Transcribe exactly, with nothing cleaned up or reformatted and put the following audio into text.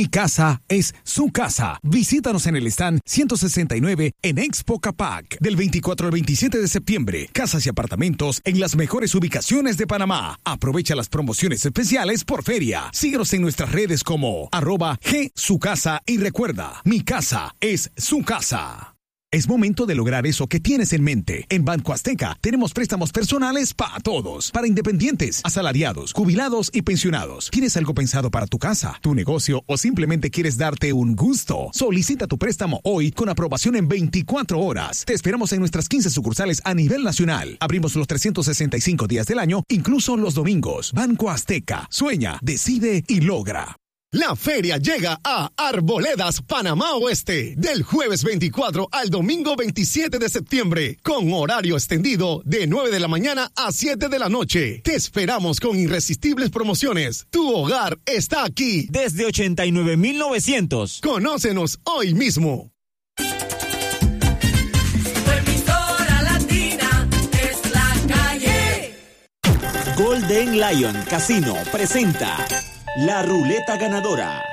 Mi casa es su casa. Visítanos en el stand ciento sesenta y nueve en Expo Capac del veinticuatro al veintisiete de septiembre. Casas y apartamentos en las mejores ubicaciones de Panamá. Aprovecha las promociones especiales por feria. Síguenos en nuestras redes como arroba G su casa y recuerda, mi casa es su casa. Es momento de lograr eso que tienes en mente. En Banco Azteca tenemos préstamos personales para todos, para independientes, asalariados, jubilados y pensionados. ¿Tienes algo pensado para tu casa, tu negocio o simplemente quieres darte un gusto? Solicita tu préstamo hoy con aprobación en veinticuatro horas. Te esperamos en nuestras quince sucursales a nivel nacional. Abrimos los trescientos sesenta y cinco días del año, incluso los domingos. Banco Azteca. Sueña, decide y logra. La feria llega a Arboledas, Panamá Oeste, del jueves veinticuatro al domingo veintisiete de septiembre, con horario extendido de nueve de la mañana a siete de la noche. Te esperamos con irresistibles promociones. Tu hogar está aquí. Desde ochenta y nueve mil novecientos. Conócenos hoy mismo. Golden Lion Casino presenta La Ruleta Ganadora.